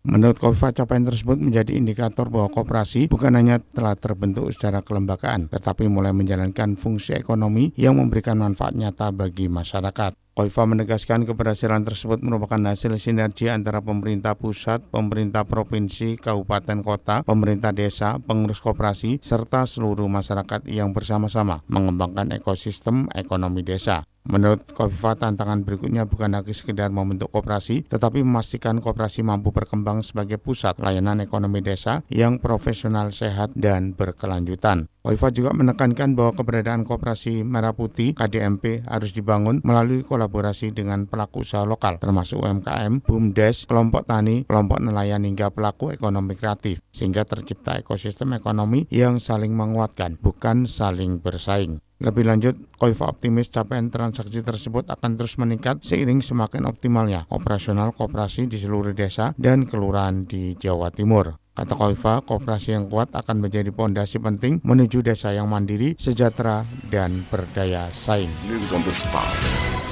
Menurut Kofifa, capaian tersebut menjadi indikator bahwa koperasi bukan hanya telah terbentuk secara kelembagaan, tetapi mulai menjalankan fungsi ekonomi yang memberikan manfaat nyata bagi masyarakat. Kofifa menegaskan keberhasilan tersebut merupakan hasil sinergi antara pemerintah pusat, pemerintah provinsi, kabupaten kota, pemerintah desa, pengurus koperasi, serta seluruh masyarakat yang bersama-sama mengembangkan ekosistem ekonomi desa. Menurut Kofifa, tantangan berikutnya bukan lagi sekedar membentuk koperasi, tetapi memastikan koperasi mampu berkembang sebagai pusat layanan ekonomi desa yang profesional, sehat, dan berkelanjutan. Kofifa juga menekankan bahwa keberadaan Koperasi Merah Putih KDMP harus dibangun melalui kolaborasi dengan pelaku usaha lokal, termasuk UMKM, BUMDes, kelompok tani, kelompok nelayan, hingga pelaku ekonomi kreatif, sehingga tercipta ekosistem ekonomi yang saling menguatkan, bukan saling bersaing. Lebih lanjut, Kofifa optimis capaian transaksi tersebut akan terus meningkat seiring semakin optimalnya operasional koperasi di seluruh desa dan kelurahan di Jawa Timur. Kata Kofifa, koperasi yang kuat akan menjadi pondasi penting menuju desa yang mandiri, sejahtera, dan berdaya saing. News on the spot.